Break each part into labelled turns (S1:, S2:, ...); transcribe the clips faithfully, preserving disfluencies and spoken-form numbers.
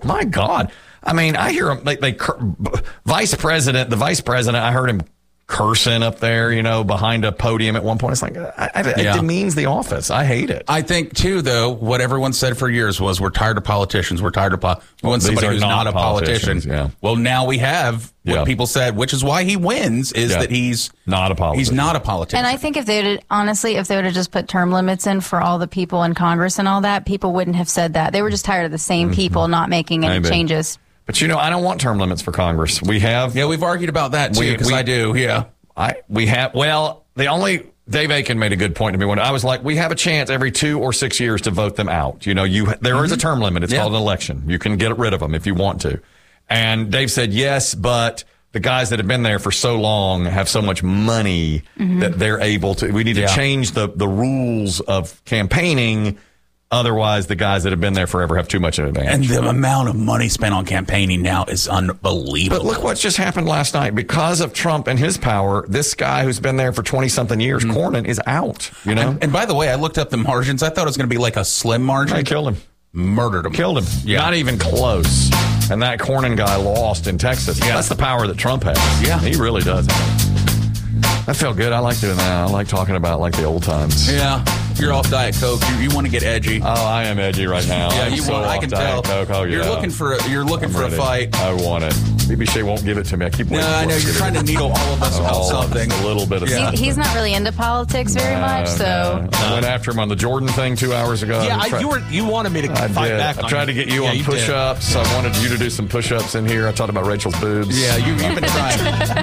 S1: My God. I mean, I hear him, they, they, vice president, the vice president, I heard him cursing up there, you know, behind a podium at one point. It's like, I, I, it yeah. demeans the office. I hate it.
S2: I think, too, though, what everyone said for years was, we're tired of politicians. We're tired of politicians. We want somebody who's not, not a politician.
S1: Yeah.
S2: Well, now we have what yeah. people said, which is why he wins, is yeah. that he's
S1: not a politician.
S2: He's not a politician.
S3: And I think if they would, honestly, if they would have just put term limits in for all the people in Congress and all that, people wouldn't have said that. They were just tired of the same mm-hmm. people not making any Maybe. changes.
S1: But, you know, I don't want term limits for Congress. We have.
S2: Yeah, we've argued about that, too, because I do, yeah.
S1: I we have well the only Dave Aiken made a good point to me when I was like, we have a chance every two or six years to vote them out. You know, you there mm-hmm. is a term limit. It's yeah. called an election. You can get rid of them if you want to. And Dave said yes, but the guys that have been there for so long have so much money mm-hmm. that they're able to. We need to yeah. change the the rules of campaigning. Otherwise, the guys that have been there forever have too much of an advantage.
S2: And the amount of money spent on campaigning now is unbelievable.
S1: But look what just happened last night. Because of Trump and his power, this guy who's been there for twenty-something years, mm-hmm. Cornyn, is out. You know.
S2: And, and by the way, I looked up the margins. I thought it was going to be like a slim margin.
S1: I killed him.
S2: Murdered him.
S1: Killed him. Yeah. Not even close. And that Cornyn guy lost in Texas. Yeah. That's the power that Trump has.
S2: Yeah.
S1: He really does have it. That felt good. I like doing that. I like talking about like the old times.
S2: Yeah. You're off Diet Coke. You, you want to get edgy.
S1: Oh, I am edgy right now.
S2: Yeah,
S1: I'm
S2: you
S1: so
S2: want. I can
S1: Diet
S2: tell.
S1: Coke. Oh, yeah.
S2: You're looking for. A, you're looking
S1: I'm
S2: for
S1: ready.
S2: a fight.
S1: I want it. B B Shea won't give it to me. I keep.
S2: No, I know you're trying to needle all of us about
S1: oh,
S2: something.
S1: A little bit of.
S3: Yeah.
S1: something.
S3: He's not really into politics very
S1: no,
S3: much, so.
S1: No. I went after him on the Jordan thing two hours ago.
S4: Yeah, I, you were. You wanted me to
S1: I
S4: fight
S1: did.
S4: back.
S1: I
S4: on
S1: tried
S4: you.
S1: to get you
S4: yeah,
S1: on
S4: you
S1: push-ups. I wanted you to do some push-ups in here. I talked about Rachel's boobs.
S2: Yeah, you, you've been trying.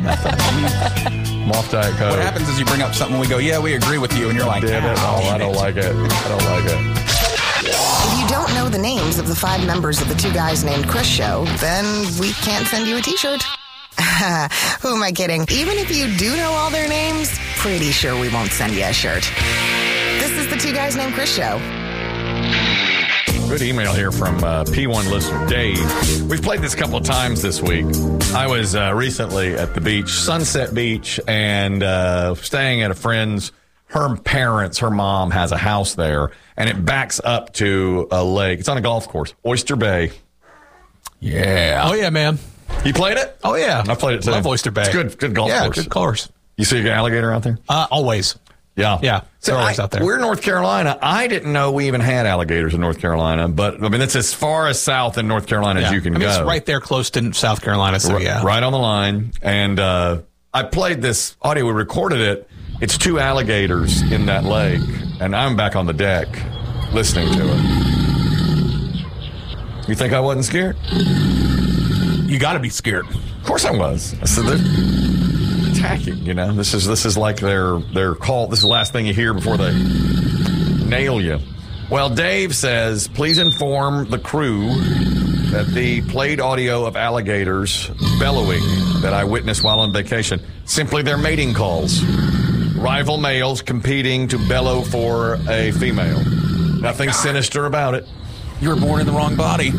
S1: I'm off Diet Coke.
S2: What happens is you bring up something, we go, yeah, we agree with you, and you're like,
S1: Damn it. Oh, I don't like it. I don't like it.
S5: If you don't know the names of the five members of the Two Guys Named Chris show, then we can't send you a t-shirt. Who am I kidding? Even if you do know all their names, pretty sure we won't send you a shirt. This is the Two Guys Named Chris show.
S1: Good email here from uh, P one listener Dave. We've played this a couple of times this week. I was uh, recently at the beach, Sunset Beach, and uh, staying at a friend's. Her parents, her mom has a house there, and it backs up to a lake. It's on a golf course, Oyster Bay.
S2: Yeah.
S4: Oh, yeah, man.
S1: You played it?
S4: Oh, yeah.
S1: I played it, too.
S4: Love Oyster Bay.
S1: It's good, good golf
S4: yeah,
S1: course.
S4: good course.
S1: You see an alligator out there?
S4: Uh, always.
S1: Yeah.
S4: Yeah,
S1: so
S4: they're always
S1: I,
S4: out there.
S1: We're in North Carolina. I didn't know we even had alligators in North Carolina, but, I mean, it's as far as south in North Carolina
S4: yeah.
S1: as you can
S4: I mean,
S1: go.
S4: It's right there close to South Carolina, so
S1: R-
S4: yeah.
S1: Right on the line. And uh, I played this audio. We recorded it. It's two alligators in that lake, and I'm back on the deck listening to it. You think I wasn't scared?
S2: You got to be scared.
S1: Of course I was. I said they're attacking. You know, this is this is like their their call. This is the last thing you hear before they nail you. Well, Dave says, please inform the crew that the played audio of alligators bellowing that I witnessed while on vacation simply their mating calls. Rival males competing to bellow for a female. Nothing sinister about it.
S2: You were born in the wrong body.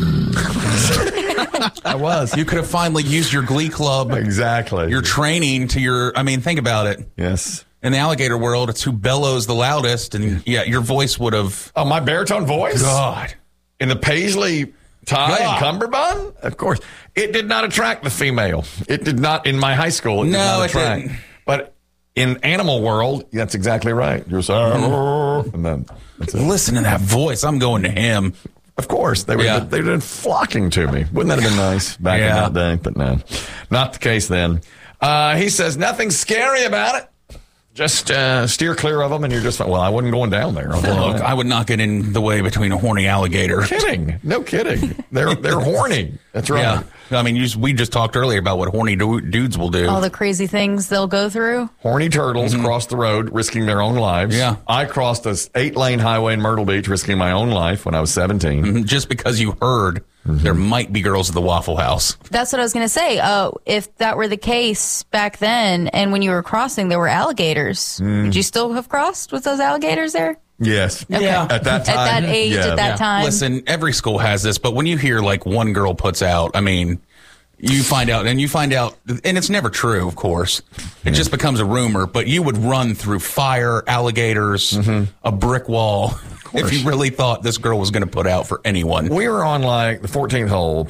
S1: I was.
S2: You could have finally used your glee club.
S1: Exactly.
S2: Your training to your, I mean, think about it.
S1: Yes.
S2: In the alligator world, it's who bellows the loudest, and yeah, your voice would have.
S1: Oh, my baritone voice?
S2: God.
S1: In the paisley tie
S2: God.
S1: and cummerbund? Of course. It did not attract the female. It did not, in my high school, it did
S2: no,
S1: not
S2: it
S1: attract.
S2: didn't.
S1: But in animal world, that's exactly right. You're saying, mm-hmm. and then that's it.
S2: Listen to that voice. I'm going to him.
S1: Of course, they were
S2: yeah.
S1: they were flocking to me. Wouldn't that have been nice back
S2: yeah.
S1: in that day? But no, not the case then. Uh, he says nothing scary about it. Just uh, steer clear of them, and you're just well. I wasn't going down there.
S2: Look, I would not get in the way between a horny alligator.
S1: Kidding? No kidding. They're they're horny. That's right.
S2: Yeah. I mean, you, we just talked earlier about what horny du- dudes will do.
S3: All the crazy things they'll go through.
S1: Horny turtles mm-hmm. cross the road, risking their own lives.
S2: Yeah.
S1: I crossed a eight-lane highway in Myrtle Beach, risking my own life when I was seventeen.
S2: Mm-hmm. Just because you heard mm-hmm. there might be girls at the Waffle House.
S3: That's what I was going to say. Uh, if that were the case back then, and when you were crossing, there were alligators, mm. would you still have crossed with those alligators there?
S1: Yes.
S3: Okay.
S2: Yeah.
S1: At that time.
S3: At that age,
S1: yeah.
S3: at that
S1: yeah.
S3: time.
S2: Listen, every school has this, but when you hear like one girl puts out, I mean, you find out, and you find out, and it's never true, of course. It just becomes a rumor, but you would run through fire, alligators, mm-hmm. a brick wall if you really thought this girl was going to put out for anyone.
S1: We were on like the fourteenth hole.